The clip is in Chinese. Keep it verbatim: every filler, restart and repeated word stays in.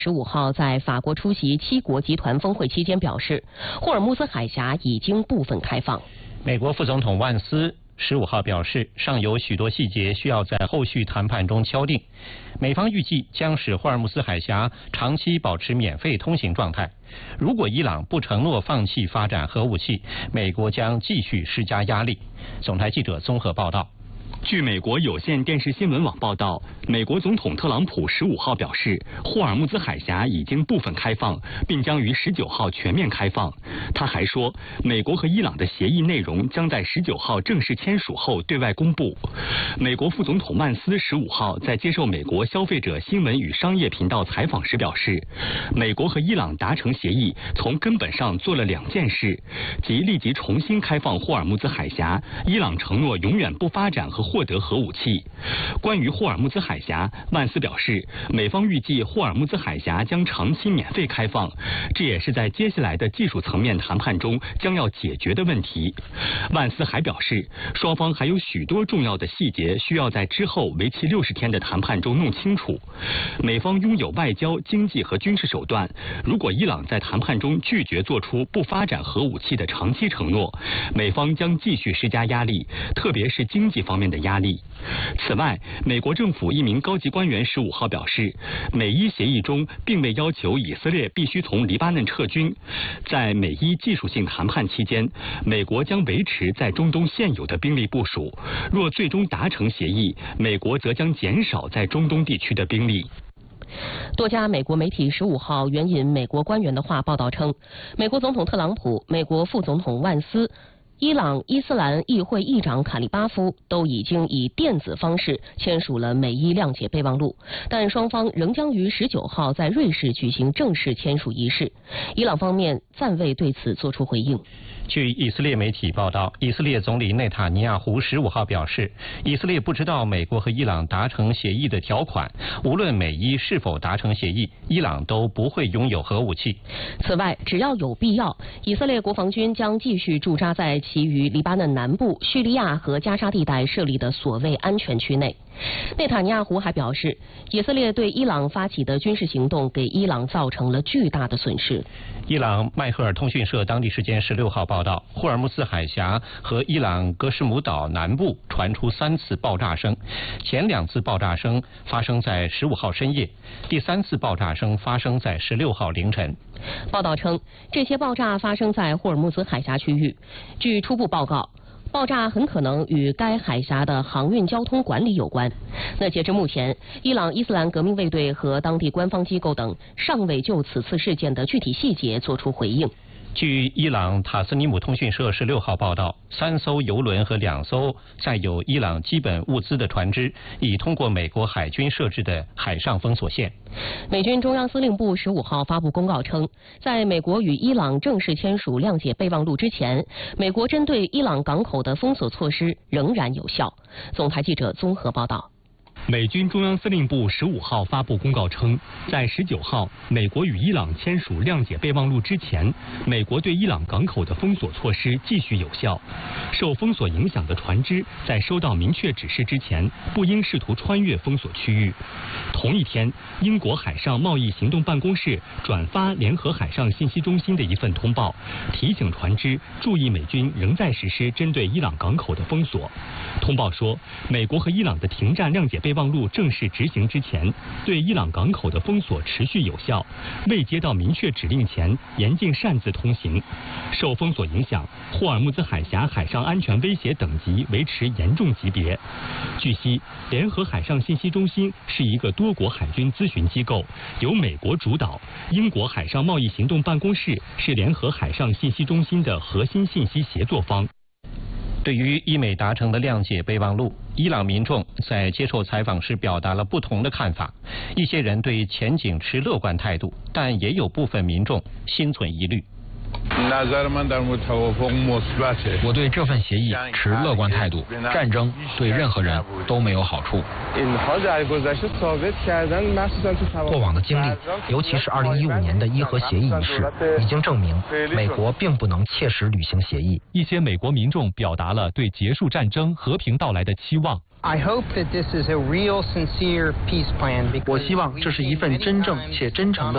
十五号在法国出席七国集团峰会期间表示，霍尔木兹海峡已经部分开放。 美国副总统万斯十五号表示，尚有许多细节需要在后续谈判中敲定。美方预计将使霍尔木兹海峡长期保持免费通行状态。如果伊朗不承诺放弃发展核武器，美国将继续施加压力。总台记者综合报道。 据美国有线电视新闻网报道，美国总统特朗普十五号表示，霍尔木兹海峡已经部分开放，并将于十九号全面开放。他还说，美国和伊朗的协议内容将在十九号正式签署后对外公布。美国副总统曼斯十五号在接受美国消费者新闻与商业频道采访时表示，美国和伊朗达成协议，从根本上做了两件事，即立即重新开放霍尔木兹海峡，伊朗承诺永远不发展和获得核武器。关于霍尔木兹海峡，万斯表示，美方预计霍尔木兹海峡将长期免费开放，这也是在接下来的技术层面谈判中将要解决的问题。万斯还表示，双方还有许多重要的细节需要在之后为期六十天的谈判中弄清楚。美方拥有外交、经济和军事手段，如果伊朗在谈判中拒绝做出不发展核武器的长期承诺，美方将继续施加压力，特别是经济方面的压力。此外，美国政府一名高级官员十五号表示，美伊协议中并未要求以色列必须从黎巴嫩撤军。在美伊技术性谈判期间，美国将维持在中东现有的兵力部署。若最终达成协议，美国则将减少在中东地区的兵力。 多家美国媒体十五号援引美国官员的话报道称，美国总统特朗普、美国副总统万斯、伊朗伊斯兰议会议长卡利巴夫都已经以电子方式签署了美伊谅解备忘录，但双方仍将于十九号在瑞士举行正式签署仪式。伊朗方面暂未对此作出回应。 据以色列媒体报道，以色列总理内塔尼亚胡十五号表示，以色列不知道美国和伊朗达成协议的条款，无论美伊是否达成协议，伊朗都不会拥有核武器。 此外，只要有必要，以色列国防军将继续驻扎在其于黎巴嫩南部、叙利亚和加沙地带设立的所谓安全区内。内塔尼亚胡还表示，以色列对伊朗发起的军事行动给伊朗造成了巨大的损失。 伊朗麦赫尔通讯社当地时间十六号报道，霍尔木兹海峡和伊朗格什姆岛南部传出三次爆炸声，前两次爆炸声发生在十五号深夜，第三次爆炸声发生在十六号凌晨。 报道称，这些爆炸发生在霍尔木兹海峡区域。据初步报告，爆炸很可能与该海峡的航运交通管理有关。那截至目前，伊朗伊斯兰革命卫队和当地官方机构等尚未就此次事件的具体细节作出回应。 据伊朗塔斯尼姆通讯社十六号报道，三艘油轮和两艘载有伊朗基本物资的船只已通过美国海军设置的海上封锁线。 美军中央司令部十五号发布公告称，在美国与伊朗正式签署谅解备忘录之前，美国针对伊朗港口的封锁措施仍然有效。总台记者综合报道。 美军中央司令部十五号发布公告称，在十九号美国与伊朗签署谅解备忘录之前，美国对伊朗港口的封锁措施继续有效。受封锁影响的船只在收到明确指示之前，不应试图穿越封锁区域。同一天，英国海上贸易行动办公室转发联合海上信息中心的一份通报，提醒船只注意美军仍在实施针对伊朗港口的封锁。通报说，美国和伊朗的停战谅解备忘录正式执行之前，对伊朗港口的封锁持续有效，未接到明确指令前严禁擅自通行。受封锁影响，霍尔木兹海峡海上安全威胁等级维持严重级别。据悉，联合海上信息中心是一个多国海军咨询机构，由美国主导。英国海上贸易行动办公室是联合海上信息中心的核心信息协作方。 对于伊美达成的谅解备忘录，伊朗民众在接受采访时表达了不同的看法。一些人对前景持乐观态度，但也有部分民众心存疑虑。 我对这份协议持乐观态度。战争对任何人都没有好处。过往的经历，尤其是二零一五年的伊核协议一事，已经证明美国并不能切实履行协议。 一些美国民众表达了对结束战争、和平到来的期望。 我希望这是一份真正且真诚的